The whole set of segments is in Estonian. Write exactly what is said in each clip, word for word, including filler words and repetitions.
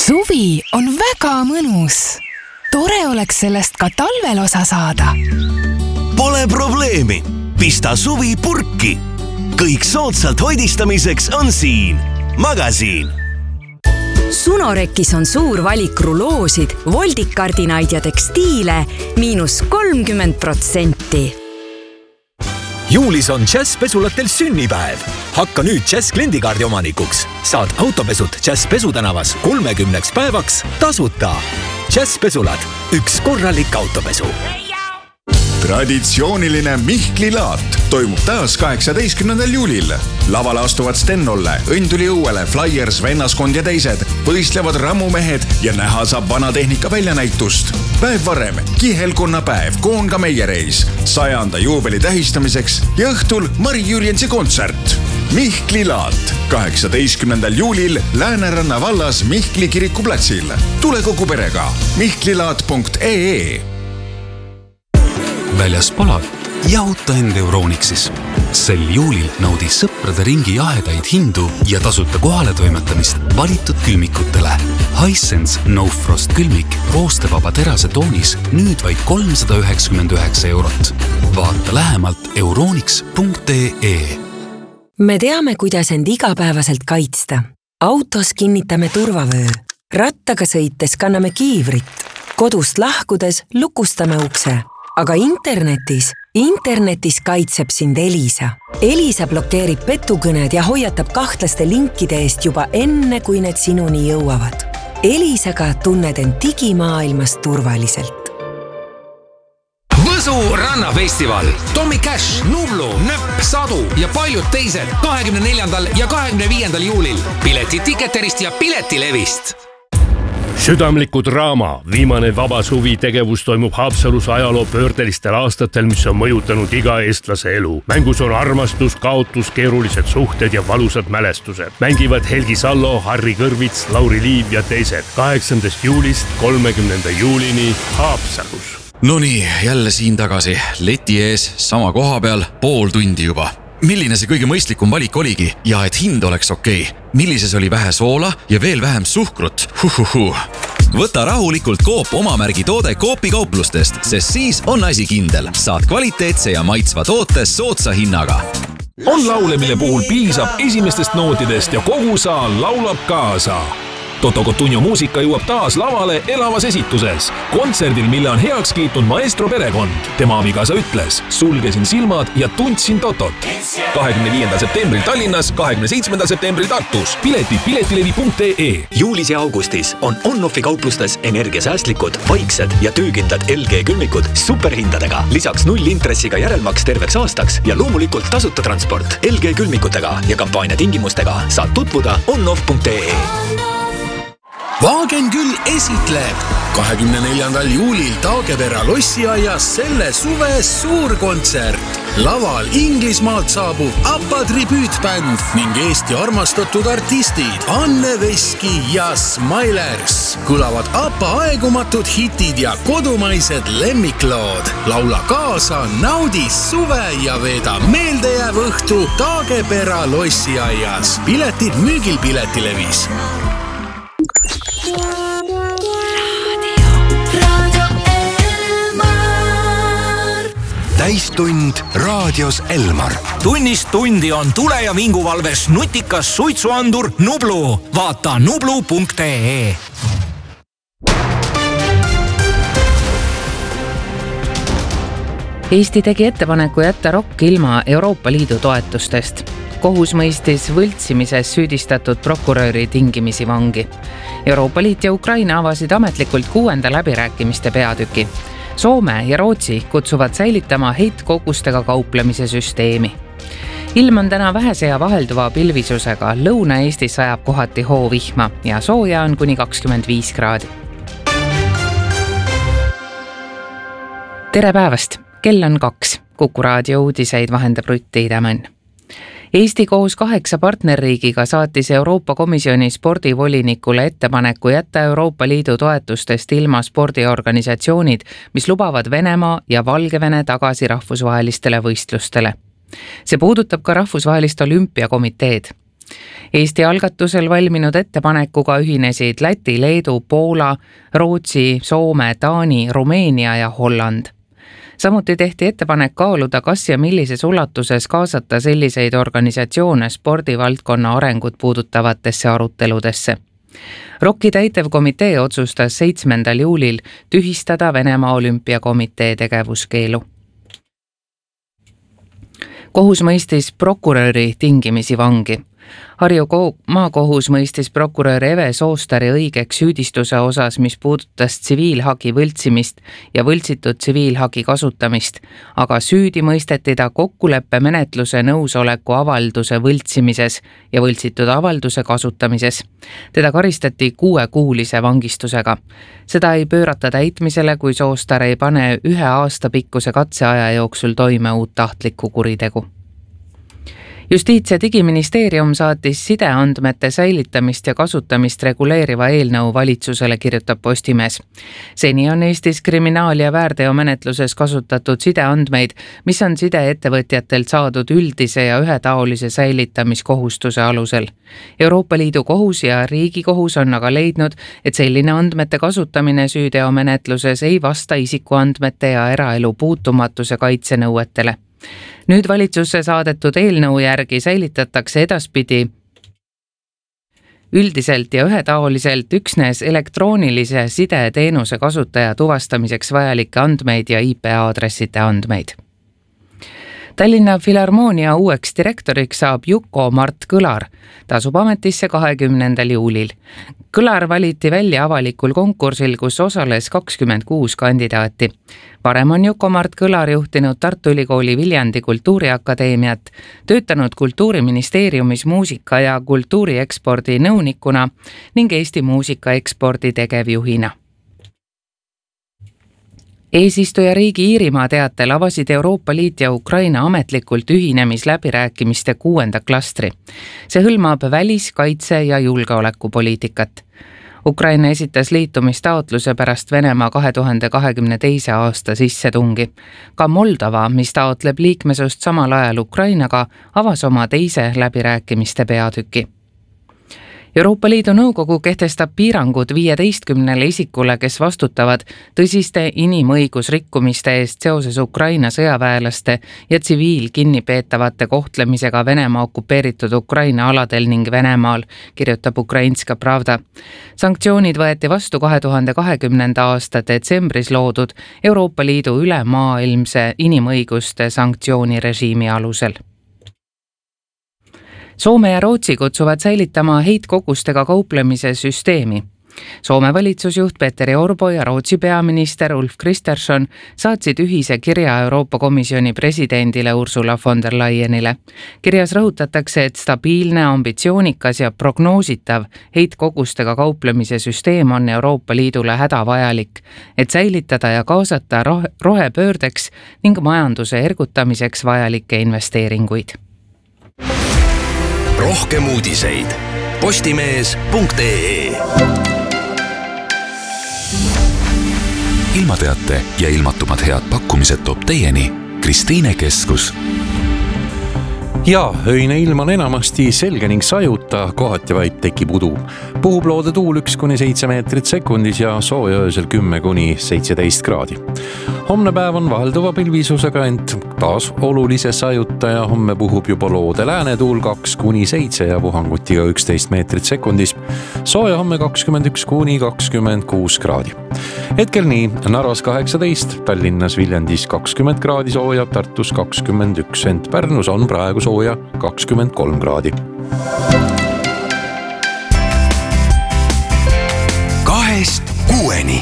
Suvi on väga mõnus. Tore oleks sellest ka talvel osa saada. Pole probleemi. Pista suvi purki. Kõik soodsalt hoidistamiseks on siin. Magasiin. Sunorekis on suur valik ruloosid, voldikardinaid ja tekstiile miinus kolmkümmend protsenti. Juulis on Jazz pesulatel sünnipäev. Hakka nüüd Jazz kliendikaardi omanikuks. Saad autopesud Jazz pesutänavas kolmekümneks päevaks tasuta. Jazz pesulad. Üks korralik autopesu. Traditsiooniline Mihkli laat toimub taas kaheksateistkümnendal juulil. Lavale astuvad Stennolle, Õnduli õuele, Flyers, Vennaskond ja teised, võistlevad rammumehed ja näha saab vanatehnika väljanäitust. Päev varem, kihelkonna päev, Koonga meiereis, sajanda juubeli tähistamiseks ja õhtul Mari Jürjensi kontsert. Mihkli laat kaheksateistkümnendal juulil Lääneranna vallas Mihkli kirikuplatsil. Tule kogu perega mihklilaat punkt ee. Väljas palab, jahuta end Euronixis. Sel juulil naudi sõprade ringi jahedaid hindu ja tasuta kohale toimetamist valitud külmikutele. Hisense No Frost külmik roostevaba terase toonis nüüd vaid kolmsada üheksakümmend üheksa eurot. Vaata lähemalt euronix punkt ee. Me teame, kuidas end igapäevaselt kaitsta. Autos kinnitame turvavöö. Rattaga sõites kanname kiivrit. Kodust lahkudes lukustame ukse. Aga internetis, internetis kaitseb sind Elisa. Elisa blokeerib petukõned ja hoiatab kahtlaste linkide eest juba enne, kui need sinuni jõuavad. Elisaga tunned end digimaailmas turvaliselt. Võsu rannafestival, Tommy Cash, Nublu, Nöpp, Sadu ja paljud teised kahekümne neljandal ja kahekümne viiendal juulil. Pileti Ticketerist ja Piletilevist. Südamliku draama, viimane vaba suvi tegevus toimub Haapsalus ajaloo pöördelistel aastatel, mis on mõjutanud iga eestlase elu. Mängus on armastus, kaotus, keerulised suhted ja valusad mälestused. Mängivad Helgi Sallo, Harri Kõrvits, Lauri Liiv ja teised. kaheksandast juulist kolmekümnenda juulini Haapsalus. No nii, jälle siin tagasi. Leti ees, sama koha peal, pool tundi juba. Milline see kõige mõistlikum valik oligi ja et hind oleks okei? Millises oli vähe soola ja veel vähem suhkrut? Huhuhu. Võta rahulikult Coop omamärgi toode Coopi kauplustest, sest siis on asi kindel. Saad kvaliteetse ja maitsva toote soodsa hinnaga. On laule, mille puhul piisab esimestest nootidest ja kogu saal laulab kaasa. Toto Cotugno muusika jõuab taas lavale elavas esituses. Kontserdil, mille on heaks kiitnud maestro perekond. Tema abikaasa ütles, sulgesin silmad ja tundsin Totot. kahekümne viiendal septembril Tallinnas, kahekümne seitsmendal septembril Tartus. Pileti piletilevi punkt ee. Juulis ja augustis on On-Offi kauplustes energiasäästlikud, vaiksed ja töökindlad L G külmikud superhindadega. Lisaks null intressiga järelmaks terveks aastaks ja loomulikult tasuta transport L G külmikutega ja kampaania tingimustega saad tutvuda on-off punkt ee. Vaagen küll esitleb kahekümne neljandal juulil Taagepera lossiaias selle suve suurkontsert. Laval Inglismaalt saabub Appa tribüütbänd ning Eesti armastatud artistid Anne Veski ja Smilers. Kõlavad Appa aegumatud hitid ja kodumaised lemmiklood. Laula kaasa, naudi suve ja veeda meeldejääv õhtu Taagepera lossiaias. Piletid müügil Piletilevis. Täistund raadios Elmar. Tunnist tundi on tule- ja vinguvalves nutikas suitsuandur Nublu. Vaata nublu punkt ee. Eesti tegi ettepaneku jätta Rock ilma Euroopa Liidu toetustest. Kohus mõistis võltsimises süüdistatud prokuröri tingimisi vangi. Euroopa Liit ja Ukraina avasid ametlikult kuuenda läbirääkimiste peatüki. Soome ja Rootsi kutsuvad säilitama heitkogustega kauplemise süsteemi. Ilm on täna vähese ja vahelduva pilvisusega. Lõuna-Eestis sajab kohati hoovihma ja sooja on kuni kakskümmend viis kraadi. Tere päevast! Kell on kaks. Kuku raadio uudiseid vahendab Rutti Idamann. Eesti koos kaheksa partnerriigiga saatis Euroopa Komisjoni spordivolinikule ettepaneku jätta Euroopa Liidu toetustest ilma spordiorganisatsioonid, mis lubavad Venemaa ja Valgevene tagasi rahvusvahelistele võistlustele. See puudutab ka rahvusvahelist olümpiakomiteed. Eesti algatusel valminud ettepanekuga ühinesid Läti, Leedu, Poola, Rootsi, Soome, Taani, Rumeenia ja Holland. Samuti tehti ettepanek kaaluda, kas ja millises ulatuses kaasata selliseid organisatsioone spordivaldkonna arengut puudutavatesse aruteludesse. ROK-i täitevkomitee otsustas seitsmendal juulil tühistada Venemaa Olümpiakomitee tegevuskeelu. Kohus mõistis prokuröri tingimisi vangi. Harju maakohus mõistis prokurör Eve Soostari õigeks süüdistuse osas, mis puudutas tsiviilhagi võltsimist ja võltsitud tsiviilhagi kasutamist, aga süüdi mõisteti ta kokkuleppe menetluse nõusoleku avalduse võltsimises ja võltsitud avalduse kasutamises. Teda karistati kuuekuulise vangistusega. Seda ei pöörata täitmisele, kui Soostar ei pane ühe aasta pikkuse katseaja jooksul toime uut tahtlikku kuritegu. Justiits- ja digiministeerium saatis sideandmete säilitamist ja kasutamist reguleeriva eelnõu valitsusele, kirjutab Postimees. Seni on Eestis kriminaal- ja väärteomenetluses kasutatud sideandmeid, mis on sideettevõtjatelt saadud üldise ja ühetaolise säilitamiskohustuse alusel. Euroopa Liidu kohus ja Riigikohus on aga leidnud, et selline andmete kasutamine süüteomenetluses ei vasta isikuandmete ja eraelu puutumatuse kaitsenõuetele. Nüüd valitsusse saadetud eelnõu järgi säilitatakse edaspidi üldiselt ja ühetaoliselt üksnes elektroonilise sideteenuse kasutaja tuvastamiseks vajalikke andmeid ja I P aadressite andmeid. Tallinna Filharmoonia uueks direktoriks saab Juko Mart Kõlar. Ta asub ametisse kahekümnendal juulil. Kõlar valiti välja avalikul konkursil, kus osales kakskümmend kuus kandidaati. Varem on Juko Mart Kõlar juhtinud Tartu Ülikooli Viljandi Kultuuriakadeemiat, töötanud Kultuuriministeeriumis muusika- ja kultuuriekspordi nõunikuna ning Eesti muusikaekspordi tegevjuhina. Eesistuja riigi Iirimaa teatel avasid Euroopa Liit ja Ukraina ametlikult ühinemisläbirääkimiste kuuenda klastri. See hõlmab välis-, kaitse- ja julgeolekupoliitikat. Ukraina esitas liitumistaotluse pärast Venemaa kahe tuhande kahekümne teise aasta sissetungi. Ka Moldova, mis taotleb liikmesust samal ajal Ukrainaga, avas oma teise läbirääkimiste peatüki. Euroopa Liidu Nõukogu kehtestab piirangud viieteistkümnele isikule, kes vastutavad tõsiste inimõigusrikkumiste eest seoses Ukraina sõjaväelaste ja tsiviilkinnipeetavate kohtlemisega Venemaa okupeeritud Ukraina aladel ning Venemaal, kirjutab Ukrainska Pravda. Sanktsioonid võeti vastu kahe tuhande kahekümnenda aasta detsembris loodud Euroopa Liidu ülemaailmse inimõiguste sanktsioonirežiimi alusel. Soome ja Rootsi kutsuvad säilitama heitkogustega kauplemise süsteemi. Soome valitsusjuht Petteri Orpo ja Rootsi peaminister Ulf Kristersson saatsid ühise kirja Euroopa Komisjoni presidendile Ursula von der Leyenile. Kirjas rõhutatakse, et stabiilne, ambitsioonikas ja prognoositav heitkogustega kauplemise süsteem on Euroopa Liidule hädavajalik, et säilitada ja kaasata rohepöördeks ning majanduse ergutamiseks vajalikke investeeringuid. Rohkem uudiseid postimees punkt ee. Ilmateate ja ilmatumad head pakkumised toob teieni Kristiine Keskus. Ja öine ilm on enamasti selge ning sajuta, kohati vaid tekib udu. Puhub loode tuul üks kuni seitse meetrit sekundis ja sooja öösel kümme kuni seitseteist kraadi. Homne päev on vahelduva pilvisusega, ent taas olulise sajuta ja homme puhub juba loode lääne tuul kaks kuni seitse ja puhangutiga üksteist meetrit sekundis. Sooja homme kakskümmend üks kuni kakskümmend kuus kraadi. Hetkel nii, Narvas kaheksateist, Tallinnas Viljandis kakskümmend kraadi sooja, Tartus kakskümmend üks, ent Pärnus on praegu sooja kakskümmend kolm kraadi. Kahest kuueni.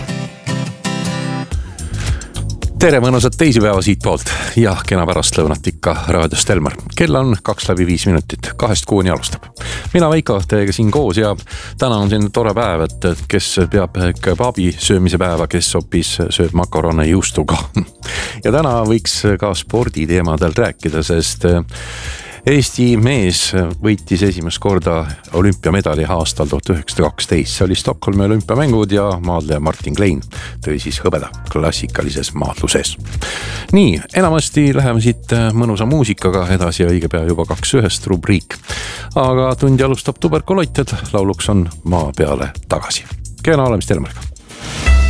Tere mõnusat teisipäeva siit poolt ja kena pärastlõunat ikka raadiost Elmar. Kell on kaks läbi viis minutit, kahest kuuni alustab. Mina Veiko teiega siin koos ja täna on siin tore päev, et kes peab kebabi söömise päeva, kes hoopis sööb makarone juustuga. Ja täna võiks ka sporditeemadel rääkida, sest Eesti mees võitis esimest korda olümpiamedali aastal tuhat üheksasada kaksteist. See oli Stockholmi olümpiamängud ja maadleja Martin Klein tõi siis hõbeda klassikalises maadluses. Nii, enamasti läheme siit mõnusa muusikaga edasi ja õige pea juba kaks ühest rubriik. Aga tundi alustab tuberkuloitjad, lauluks on Maa peale tagasi. Kena olemist, Elmarga!